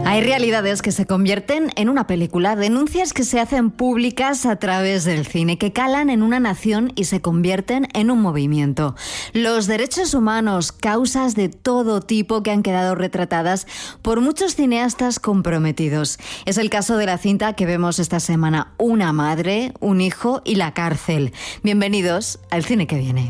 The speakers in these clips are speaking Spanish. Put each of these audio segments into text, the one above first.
Hay realidades que se convierten en una película, denuncias que se hacen públicas a través del cine, que calan en una nación y se convierten en un movimiento. Los derechos humanos, causas de todo tipo que han quedado retratadas por muchos cineastas comprometidos. Es el caso de la cinta que vemos esta semana, Una madre, un hijo y la cárcel. Bienvenidos al Cine que Viene.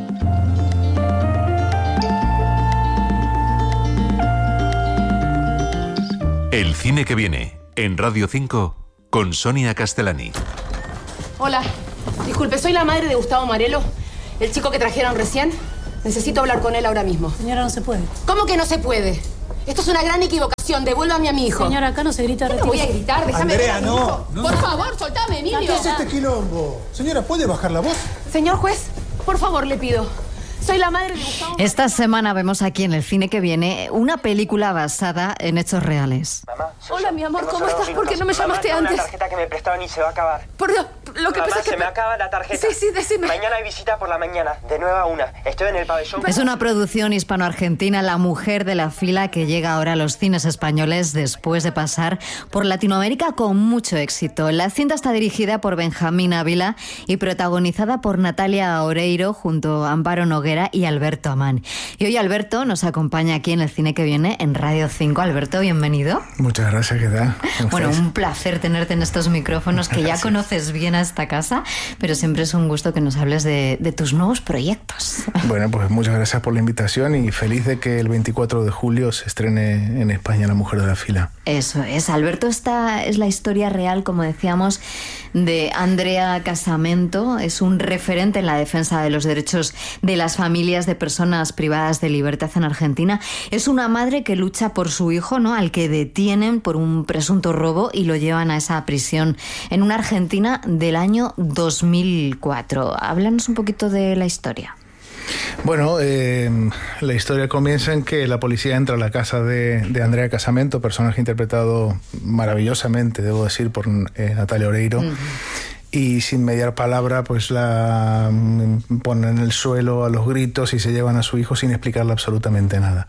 El Cine que Viene, en Radio 5, con Sonia Castellani. Hola, disculpe, soy la madre de Gustavo Marelo, el chico que trajeron recién. Necesito hablar con él ahora mismo. Señora, no se puede. ¿Cómo que no se puede? Esto es una gran equivocación, devuélvame a mi hijo. Señora, acá no se grita. ¿Qué me voy a gritar? Déjame Andrea, ver a mi hijo. no. Por favor, soltame, Emilio. ¿Qué es este quilombo? Señora, ¿puede bajar la voz? Señor juez, por favor, le pido. Soy la madre de Gustavo. Esta semana vemos aquí en el Cine que Viene una película basada en hechos reales. Mamá, Hola, mi amor, ¿cómo estás? ¿Por qué no me Mamá, llamaste tengo antes? una tarjeta que me prestaron y se va a acabar. Por Dios, lo que Mamá, pasa es que... se me acaba la tarjeta. Sí, decime. Mañana hay visita por la mañana, de 9 a 1. Estoy en el pabellón. Es una producción hispano-argentina, La mujer de la fila, que llega ahora a los cines españoles después de pasar por Latinoamérica con mucho éxito. La cinta está dirigida por Benjamín Ávila y protagonizada por Natalia Oreiro junto a Amparo Noguera y Alberto Amán. Y hoy Alberto nos acompaña aquí en el Cine que Viene en Radio 5. Alberto, bienvenido. Muchas gracias, ¿qué tal? Bueno, un placer tenerte en estos micrófonos que ya conoces bien a esta casa, pero siempre es un gusto que nos hables de tus nuevos proyectos. Bueno, pues muchas gracias por la invitación y feliz de que el 24 de julio se estrene en España La mujer de la fila. Eso es, Alberto, esta es la historia real, como decíamos, de Andrea Casamento. Es un referente en la defensa de los derechos de las familias de personas privadas de libertad en Argentina. Es una madre que lucha por su hijo, ¿no?, al que detienen por un presunto robo y lo llevan a esa prisión en una Argentina del año 2004. Háblanos un poquito de la historia. Bueno, la historia comienza en que la policía entra a la casa de Andrea Casamento, personaje interpretado maravillosamente, debo decir, por Natalia Oreiro. Uh-huh. Y sin mediar palabra, pues la ponen en el suelo a los gritos y se llevan a su hijo sin explicarle absolutamente nada.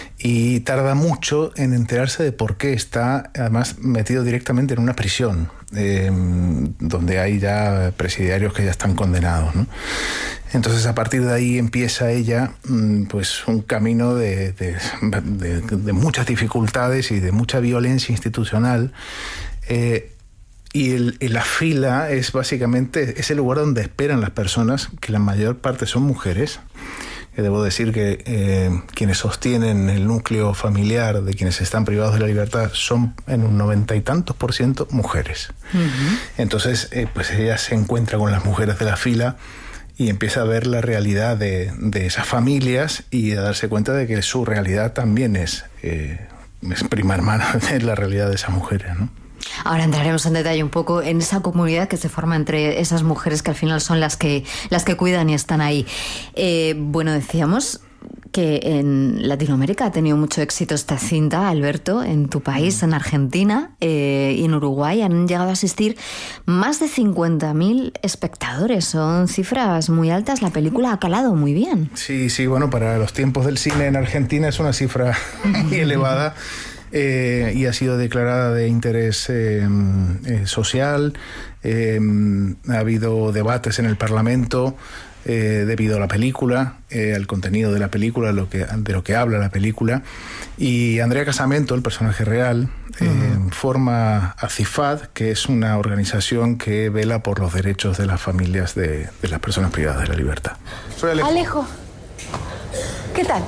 Y tarda mucho en enterarse de por qué está, además, metido directamente en una prisión, donde hay ya presidiarios que ya están condenados, ¿no? Entonces, a partir de ahí empieza ella, pues, un camino de muchas dificultades y de mucha violencia institucional. Y la fila es básicamente ese lugar donde esperan las personas, que la mayor parte son mujeres. Debo decir que quienes sostienen el núcleo familiar de quienes están privados de la libertad son en un 90 y tantos % mujeres. Uh-huh. Entonces, pues ella se encuentra con las mujeres de la fila y empieza a ver la realidad de esas familias y a darse cuenta de que su realidad también es prima hermana de la realidad de esas mujeres, ¿no? Ahora entraremos en detalle un poco en esa comunidad que se forma entre esas mujeres que al final son las que cuidan y están ahí. Bueno, decíamos que en Latinoamérica ha tenido mucho éxito esta cinta, Alberto, en tu país, en Argentina y en Uruguay han llegado a asistir más de 50.000 espectadores. Son cifras muy altas, la película ha calado muy bien. Sí, bueno, para los tiempos del cine en Argentina es una cifra elevada. Y ha sido declarada de interés social. Ha habido debates en el Parlamento debido a la película, al contenido de la película, de lo que habla la película. Y Andrea Casamento, el personaje real, forma a CIFAD, que es una organización que vela por los derechos de las familias de las personas privadas de la libertad. Soy Alejo. Alejo, ¿qué tal?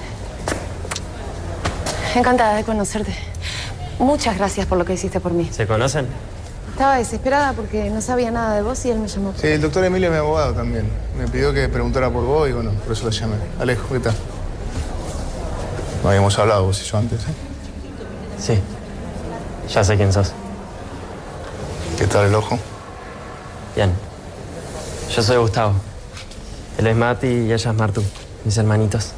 Encantada de conocerte. Muchas gracias por lo que hiciste por mí. ¿Se conocen? Estaba desesperada porque no sabía nada de vos y él me llamó. Sí, el doctor Emilio es mi abogado también. Me pidió que preguntara por vos y bueno, por eso lo llamé. Alejo, ¿qué tal? No habíamos hablado vos y yo antes, ¿eh? Sí. Ya sé quién sos. ¿Qué tal el ojo? Bien. Yo soy Gustavo. Él es Mati y ella es Martu, mis hermanitos.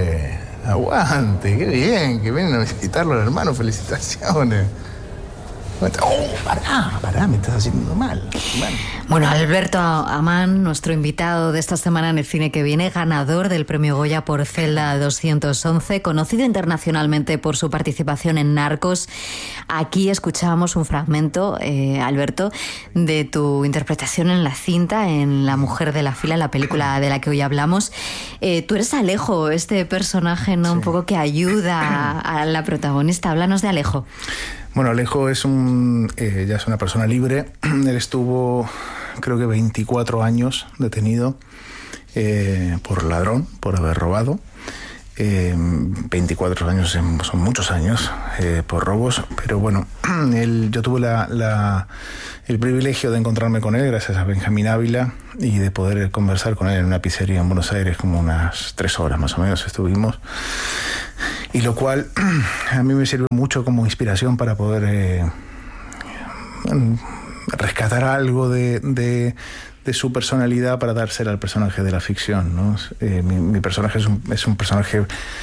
Aguante, qué bien, que vienen a visitarlo al hermano, felicitaciones. Pará, me estás haciendo mal. Bueno, Alberto Amán, nuestro invitado de esta semana en El Cine que Viene, ganador del Premio Goya por Celda 211, conocido internacionalmente por su participación en Narcos. Aquí escuchábamos un fragmento, Alberto, de tu interpretación en la cinta, en La mujer de la fila, la película de la que hoy hablamos. Tú eres Alejo, este personaje, ¿no? Sí. Un poco que ayuda a la protagonista. Háblanos de Alejo. Bueno, Alejo es ya es una persona libre. Él estuvo, creo que 24 años detenido por ladrón, por haber robado. 24 años son muchos años por robos, pero bueno, yo tuve el privilegio de encontrarme con él gracias a Benjamín Ávila y de poder conversar con él en una pizzería en Buenos Aires, como unas 3 horas más o menos estuvimos. Y lo cual a mí me sirve mucho como inspiración para poder rescatar algo de su personalidad para dársela al personaje de la ficción, ¿no? Mi personaje es un personaje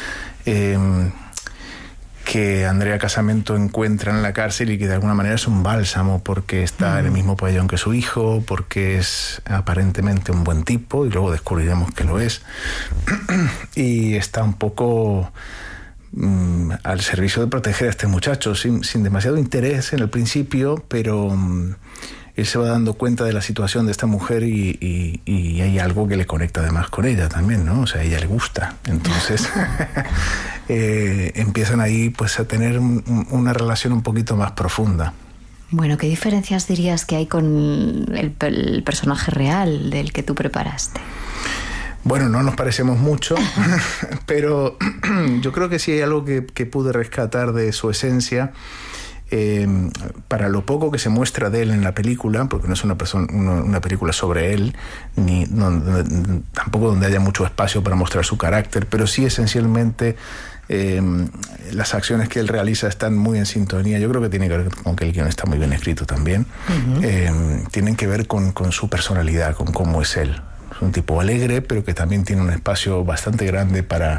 que Andrea Casamento encuentra en la cárcel y que de alguna manera es un bálsamo porque está en el mismo pabellón que su hijo, porque es aparentemente un buen tipo y luego descubriremos que lo es, y está un poco al servicio de proteger a este muchacho sin demasiado interés en el principio, pero él se va dando cuenta de la situación de esta mujer y hay algo que le conecta además con ella también, ¿no? O sea, a ella le gusta. Entonces empiezan ahí pues a tener una relación un poquito más profunda. Bueno, ¿qué diferencias dirías que hay con el personaje real del que tú preparaste? Bueno, no nos parecemos mucho, pero yo creo que sí hay algo que pude rescatar de su esencia. Para lo poco que se muestra de él en la película, porque no es una película sobre él, tampoco donde haya mucho espacio para mostrar su carácter, pero sí esencialmente las acciones que él realiza están muy en sintonía. Yo creo que tiene que ver con que el guión está muy bien escrito también. Tienen que ver con su personalidad, con cómo es él. Es un tipo alegre, pero que también tiene un espacio bastante grande para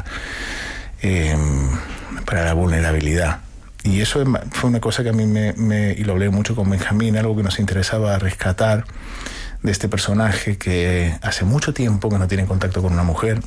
la vulnerabilidad. Y eso fue una cosa que a mí y lo hablé mucho con Benjamín, algo que nos interesaba rescatar de este personaje que hace mucho tiempo que no tiene contacto con una mujer,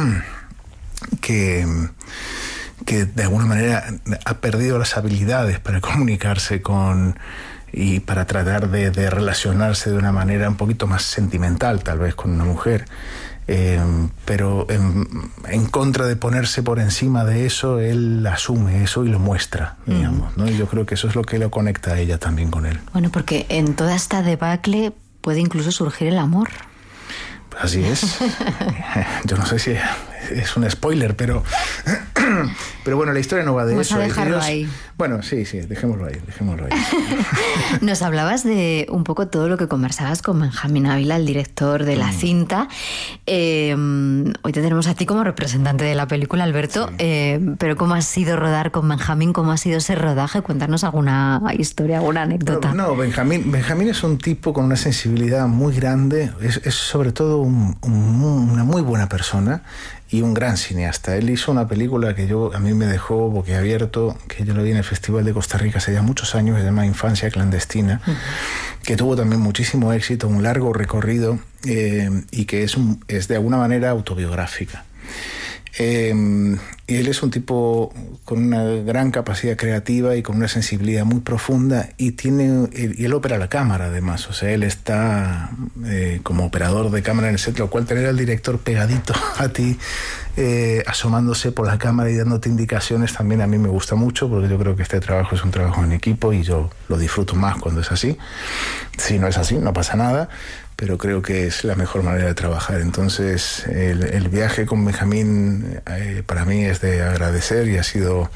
que de alguna manera ha perdido las habilidades para comunicarse y para tratar de relacionarse de una manera un poquito más sentimental, tal vez, con una mujer. Pero en contra de ponerse por encima de eso, él asume eso y lo muestra, digamos, ¿no? Y yo creo que eso es lo que lo conecta a ella también con él. Bueno, porque en toda esta debacle puede incluso surgir el amor. Pues así es. Yo no sé si es un spoiler, pero bueno, la historia no va de eso. Vamos a dejarlo ahí. Bueno, sí, dejémoslo ahí. Nos hablabas de un poco todo lo que conversabas con Benjamín Ávila, el director de la cinta. Hoy te tenemos a ti como representante de la película, Alberto, sí. Pero ¿cómo ha sido rodar con Benjamín? ¿Cómo ha sido ese rodaje? Cuéntanos alguna historia, alguna anécdota. No, Benjamín es un tipo con una sensibilidad muy grande, es sobre todo una muy buena persona y un gran cineasta. Él hizo una película que a mí me dejó boquiabierto, que yo lo vi en el Festival de Costa Rica hace ya muchos años, se llama Infancia Clandestina, que tuvo también muchísimo éxito, un largo recorrido, y que es de alguna manera autobiográfica. Y él es un tipo con una gran capacidad creativa y con una sensibilidad muy profunda y él opera la cámara además, o sea, él está como operador de cámara en el set, lo cual tener al director pegadito a ti, asomándose por la cámara y dándote indicaciones también a mí me gusta mucho, porque yo creo que este trabajo es un trabajo en equipo y yo lo disfruto más cuando es así. Si no es así, no pasa nada, pero creo que es la mejor manera de trabajar. Entonces el viaje con Benjamín para mí es de agradecer y ha sido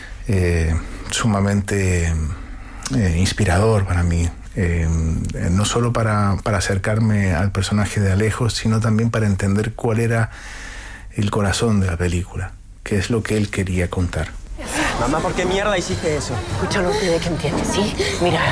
sumamente inspirador para mí, no solo para acercarme al personaje de Alejo, sino también para entender cuál era el corazón de la película, qué es lo que él quería contar. Mamá, ¿por qué mierda hiciste eso? Escúchalo, pide que entiendes, ¿sí? Mira.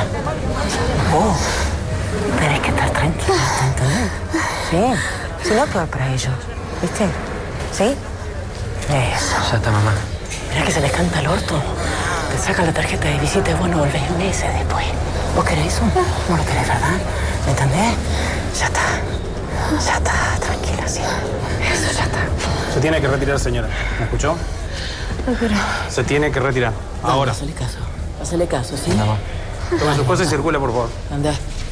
Tienes que estar tranquila, ¿entendés? Sí, no actuar para ellos, ¿viste? ¿Sí? Eso. Ya está, mamá. Mira que se les canta el orto. Te saca la tarjeta de visita y bueno, volvés meses después. ¿Vos querés eso? No lo querés, ¿verdad? ¿Me entendés? Ya está, tranquila, sí. Eso ya está. Se tiene que retirar, señora. ¿Me escuchó? No, pero... Se tiene que retirar. Ahora. Hacele caso, ¿sí? Toma sus cosas y circula, por favor. Anda.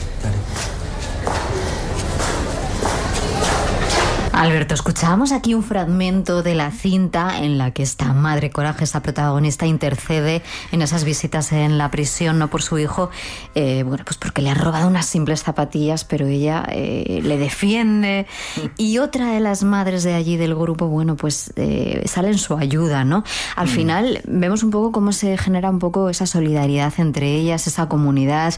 Alberto, escuchábamos aquí un fragmento de la cinta en la que esta madre coraje, esta protagonista, intercede en esas visitas en la prisión, no por su hijo, bueno, pues porque le han robado unas simples zapatillas, pero ella le defiende. Y otra de las madres de allí del grupo, bueno, pues sale en su ayuda, ¿no? Al final vemos un poco cómo se genera un poco esa solidaridad entre ellas, esa comunidad.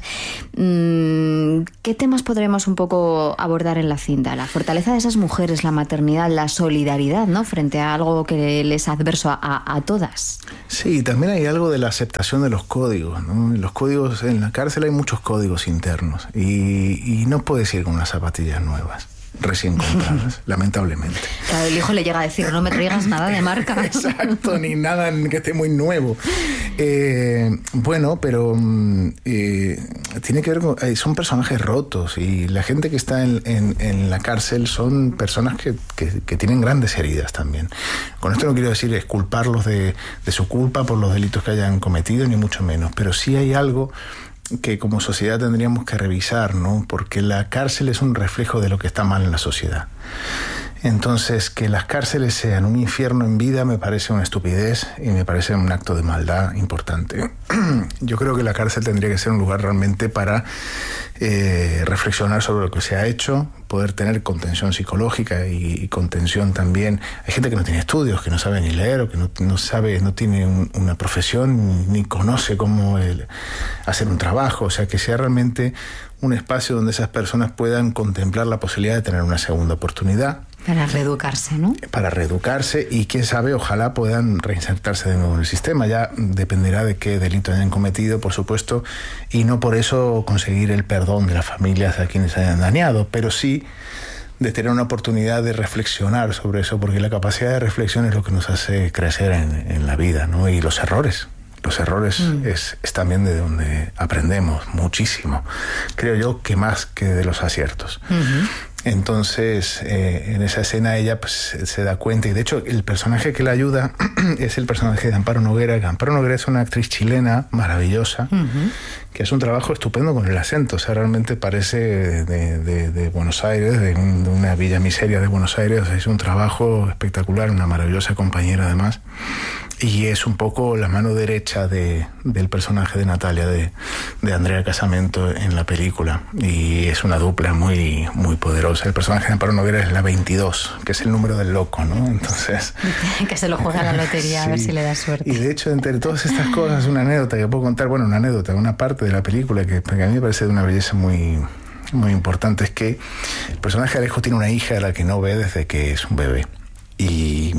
¿Qué temas podremos un poco abordar en la cinta? La fortaleza de esas mujeres, la maternidad, la solidaridad, ¿no? Frente a algo que les es adverso a todas. Sí, también hay algo de la aceptación de los códigos, ¿no? Los códigos, en la cárcel hay muchos códigos internos y no puedes ir con unas zapatillas nuevas, recién compradas, lamentablemente. Claro, el hijo le llega a decir, no me traigas nada de marca. Exacto, ni nada que esté muy nuevo. Bueno, pero tiene que ver con... son personajes rotos y la gente que está en la cárcel son personas que tienen grandes heridas también. Con esto no quiero decir exculparlos de su culpa por los delitos que hayan cometido, ni mucho menos, pero sí hay algo que como sociedad tendríamos que revisar, ¿no? Porque la cárcel es un reflejo de lo que está mal en la sociedad. Entonces, que las cárceles sean un infierno en vida me parece una estupidez y me parece un acto de maldad importante. Yo creo que la cárcel tendría que ser un lugar realmente para reflexionar sobre lo que se ha hecho, poder tener contención psicológica y contención también. Hay gente que no tiene estudios, que no sabe ni leer o que no tiene una profesión ni conoce cómo hacer un trabajo. O sea, que sea realmente un espacio donde esas personas puedan contemplar la posibilidad de tener una segunda oportunidad. Para reeducarse, ¿no? Para reeducarse y, quién sabe, ojalá puedan reinsertarse de nuevo en el sistema. Ya dependerá de qué delito hayan cometido, por supuesto, y no por eso conseguir el perdón de las familias a quienes hayan dañado, pero sí de tener una oportunidad de reflexionar sobre eso, porque la capacidad de reflexión es lo que nos hace crecer en la vida, ¿no? Y los errores. Los errores es también de donde aprendemos muchísimo. Creo yo que más que de los aciertos. Entonces, en esa escena ella pues, se da cuenta, y de hecho el personaje que la ayuda es el personaje de Amparo Noguera. Amparo Noguera es una actriz chilena maravillosa, que hace un trabajo estupendo con el acento. O sea, realmente parece de Buenos Aires, de una villa miseria de Buenos Aires. O sea, es un trabajo espectacular, una maravillosa compañera además. Y es un poco la mano derecha del personaje de Natalia, de Andrea Casamento en la película. Y es una dupla muy, muy poderosa. El personaje de Amparo Noguera es la 22, que es el número del loco, ¿no? Entonces... que se lo juega a la lotería, sí. A ver si le da suerte. Y de hecho, entre todas estas cosas, una anécdota que puedo contar, bueno, una parte de la película que a mí me parece de una belleza muy, muy importante, es que el personaje de Alejo tiene una hija a la que no ve desde que es un bebé. Y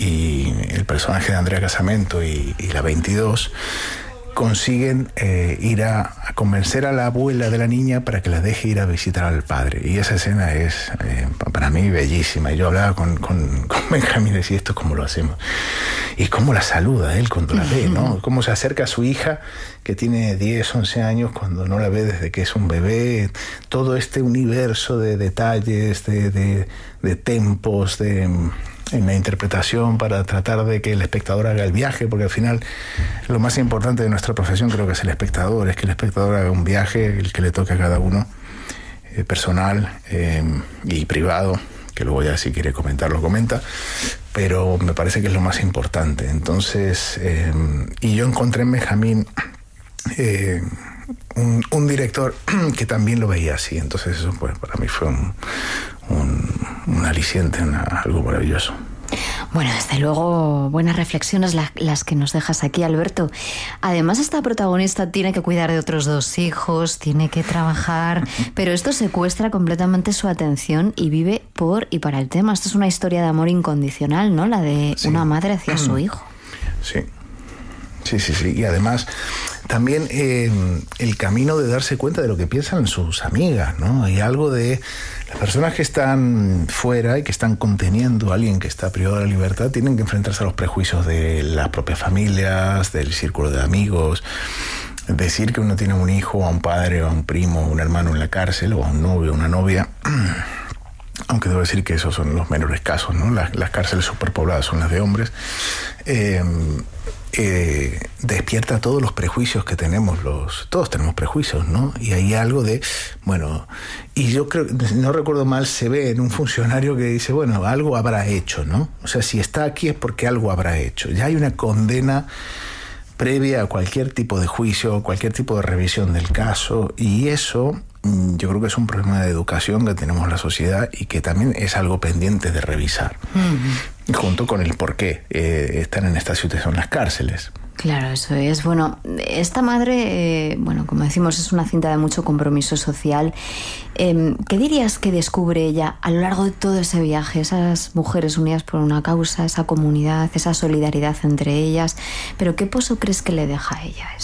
el personaje de Andrea Casamento y la 22 consiguen ir a convencer a la abuela de la niña para que la deje ir a visitar al padre. Y esa escena es para mí bellísima. Y yo hablaba con Benjamín y decía, ¿esto cómo lo hacemos? Y cómo la saluda él cuando la ve, ¿no? Cómo se acerca a su hija que tiene 10, 11 años cuando no la ve desde que es un bebé. Todo este universo de detalles, de tempos, en la interpretación para tratar de que el espectador haga el viaje, porque al final lo más importante de nuestra profesión creo que es el espectador, es que el espectador haga un viaje, el que le toque a cada uno, personal y privado, que luego ya si quiere comentar lo comenta, pero me parece que es lo más importante. Entonces, y yo encontré en Benjamín un director que también lo veía así, entonces eso pues para mí fue un aliciente, algo maravilloso. Bueno, desde luego, buenas reflexiones las que nos dejas aquí, Alberto. Además, esta protagonista tiene que cuidar de otros 2 hijos, tiene que trabajar, pero esto secuestra completamente su atención y vive por y para el tema. Esto es una historia de amor incondicional, ¿no? La de una madre hacia su hijo. Sí. Sí. Y además también el camino de darse cuenta de lo que piensan sus amigas, ¿no? Hay algo de las personas que están fuera y que están conteniendo a alguien que está privado de la libertad, tienen que enfrentarse a los prejuicios de las propias familias, del círculo de amigos. Decir que uno tiene un hijo, a un padre, o a un primo, o un hermano en la cárcel, o a un novio, o una novia, aunque debo decir que esos son los menores casos, ¿no? Las cárceles superpobladas son las de hombres. Despierta todos los prejuicios que tenemos, todos tenemos prejuicios, ¿no? Y hay algo de, bueno, y yo creo, no recuerdo mal, se ve en un funcionario que dice, bueno, algo habrá hecho, ¿no? O sea, si está aquí es porque algo habrá hecho. Ya hay una condena previa a cualquier tipo de juicio, cualquier tipo de revisión del caso, y eso yo creo que es un problema de educación que tenemos en la sociedad y que también es algo pendiente de revisar, junto con el por qué están en esta situación las cárceles. Claro, eso es. Bueno, esta madre, como decimos, es una cinta de mucho compromiso social. ¿Qué dirías que descubre ella a lo largo de todo ese viaje? Esas mujeres unidas por una causa, esa comunidad, esa solidaridad entre ellas. ¿Pero qué pozo crees que le deja a ella esto?